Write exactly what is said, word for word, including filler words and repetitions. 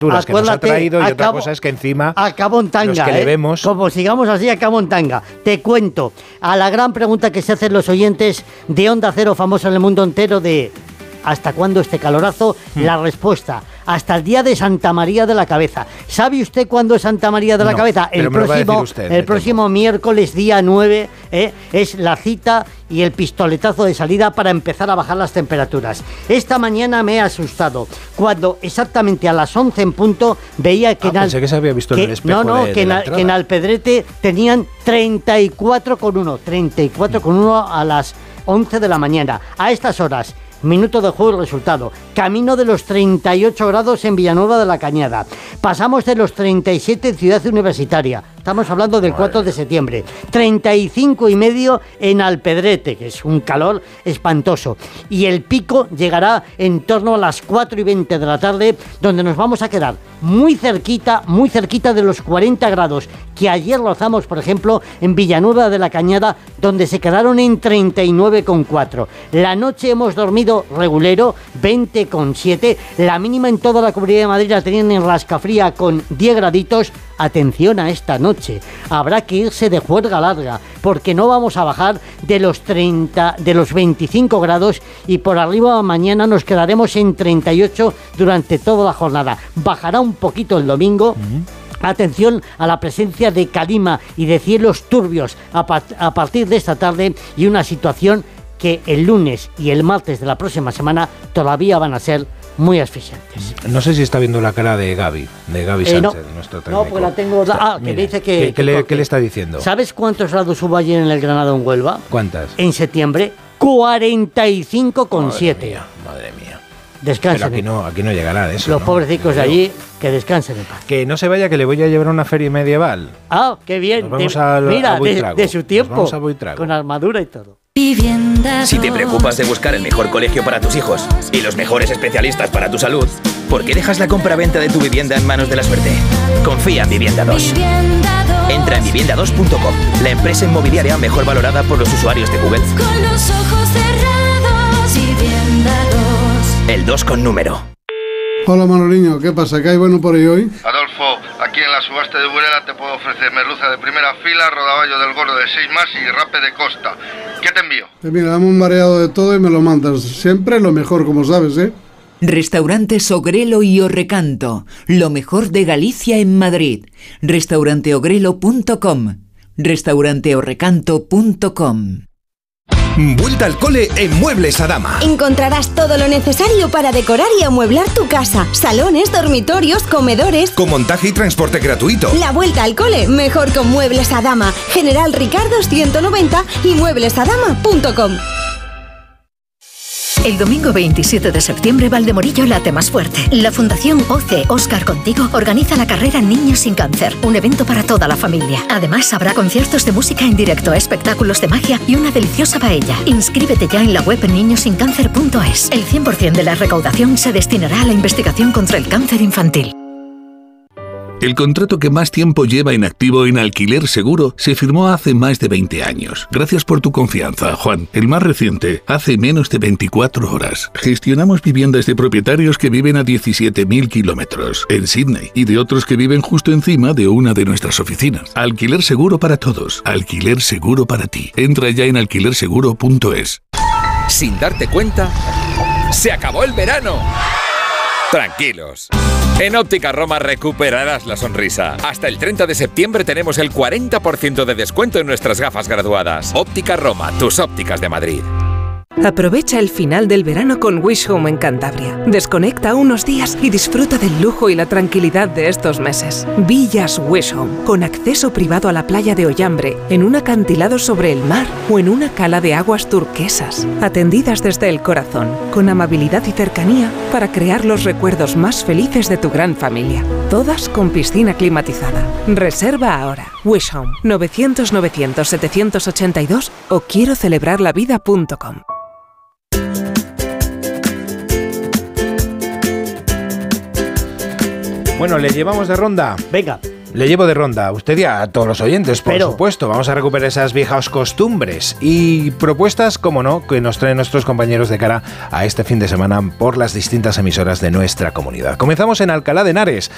que nos ha traído y otra cosa es que encima acabo en tanga, los que ¿eh? le vemos. Como sigamos así, acabo en tanga. Te cuento a la gran pregunta que se hacen los oyentes de Onda Cero, famoso en el mundo entero, de ¿hasta cuándo este calorazo? Hmm. La respuesta: hasta el día de Santa María de la Cabeza. ¿Sabe usted cuándo es Santa María de la no, Cabeza? El próximo, usted, el próximo miércoles, día nueve, ¿eh? Es la cita y el pistoletazo de salida para empezar a bajar las temperaturas. Esta mañana me he asustado cuando exactamente a las once en punto veía que... Ah, en al, pensé que se había visto que, en el espejo. No, no, de, que, de en, que en Alpedrete tenían treinta y cuatro coma uno. treinta y cuatro coma uno a las once de la mañana. A estas horas... Minuto de juego y resultado. Camino de los treinta y ocho grados en Villanueva de la Cañada. Pasamos de los treinta y siete en Ciudad Universitaria. Estamos hablando del cuatro de septiembre. treinta y cinco y medio en Alpedrete, que es un calor espantoso. Y el pico llegará en torno a las cuatro y veinte de la tarde, donde nos vamos a quedar muy cerquita, muy cerquita de los cuarenta grados, que ayer rozamos, por ejemplo, en Villanueva de la Cañada, donde se quedaron en treinta y nueve coma cuatro. La noche hemos dormido regulero, veinte coma siete. La mínima en toda la Comunidad de Madrid la tenían en Rascafría con diez graditos. Atención a esta noche, habrá que irse de juerga larga, porque no vamos a bajar de los treinta, de los veinticinco grados, y por arriba mañana nos quedaremos en treinta y ocho durante toda la jornada. Bajará un poquito el domingo. Uh-huh. Atención a la presencia de calima y de cielos turbios a, pa- a partir de esta tarde, y una situación que el lunes y el martes de la próxima semana todavía van a ser muy asfixiantes. No sé si está viendo la cara de Gaby, de Gaby eh, Sánchez, no, nuestro técnico. No, pues la tengo... Ah, que Mira, me dice que... ¿Qué, qué, le, ¿Qué le está diciendo? ¿Sabes cuántos grados hubo ayer en el Granado en Huelva? ¿Cuántas? En septiembre, cuarenta y cinco coma siete. Madre mía. Descansen. Pero aquí no, aquí no llegará eso. Los ¿no? pobrecicos de allí, que descansen en paz. Que no se vaya, que le voy a llevar a una feria medieval. Ah, qué bien. Nos vamos de, a, mira, a de, de su tiempo. Nos vamos a Buitrago. Con armadura y todo. Si te preocupas de buscar el mejor colegio para tus hijos y los mejores especialistas para tu salud, ¿por qué dejas la compra-venta de tu vivienda en manos de la suerte? Confía en Vivienda dos. Entra en vivienda dos punto com, la empresa inmobiliaria mejor valorada por los usuarios de Google. Con los ojos cerrados, Vivienda dos. El dos con número. Hola Manoliño, ¿qué pasa? ¿Qué hay bueno por ahí hoy? Adolfo, aquí en la subasta de Burela te puedo ofrecer merluza de primera fila, rodaballo del gordo de seis más y rape de costa. ¿Qué te envío? Pues mira, dame un mareado de todo y me lo mandas. Siempre lo mejor, como sabes, ¿eh? Restaurantes Ogrelo y Orrecanto, lo mejor de Galicia en Madrid. restaurante ogrelo punto com, restaurante orrecanto punto com. Vuelta al cole en Muebles Adama. Encontrarás todo lo necesario para decorar y amueblar tu casa. Salones, dormitorios, comedores. Con montaje y transporte gratuito. La vuelta al cole, mejor con Muebles Adama. General Ricardo ciento noventa y muebles adama punto com. El domingo veintisiete de septiembre, Valdemorillo late más fuerte. La Fundación O C E Oscar Contigo organiza la carrera Niños sin Cáncer, un evento para toda la familia. Además, habrá conciertos de música en directo, espectáculos de magia y una deliciosa paella. Inscríbete ya en la web niños sin cáncer punto es. El cien por ciento de la recaudación se destinará a la investigación contra el cáncer infantil. El contrato que más tiempo lleva en activo en Alquiler Seguro se firmó hace más de veinte años. Gracias por tu confianza, Juan. El más reciente, hace menos de veinticuatro horas. Gestionamos viviendas de propietarios que viven a diecisiete mil kilómetros en Sydney y de otros que viven justo encima de una de nuestras oficinas. Alquiler Seguro para todos. Alquiler Seguro para ti. Entra ya en alquiler seguro punto es. Sin darte cuenta, se acabó el verano. Tranquilos. En Óptica Roma recuperarás la sonrisa. Hasta el treinta de septiembre tenemos el cuarenta por ciento de descuento en nuestras gafas graduadas. Óptica Roma, tus ópticas de Madrid. Aprovecha el final del verano con Wish Home en Cantabria. Desconecta unos días y disfruta del lujo y la tranquilidad de estos meses. Villas Wish Home, con acceso privado a la playa de Ollambre, en un acantilado sobre el mar o en una cala de aguas turquesas. Atendidas desde el corazón, con amabilidad y cercanía para crear los recuerdos más felices de tu gran familia. Todas con piscina climatizada. Reserva ahora. Wish Home, novecientos novecientos setecientos ochenta y dos o quiero celebrar la vida punto com. Bueno, le llevamos de ronda. Venga. Le llevo de ronda. Usted y a todos los oyentes, por Pero, supuesto. Vamos a recuperar esas viejas costumbres y propuestas, como no, que nos traen nuestros compañeros de cara a este fin de semana por las distintas emisoras de nuestra comunidad. Comenzamos en Alcalá de Henares,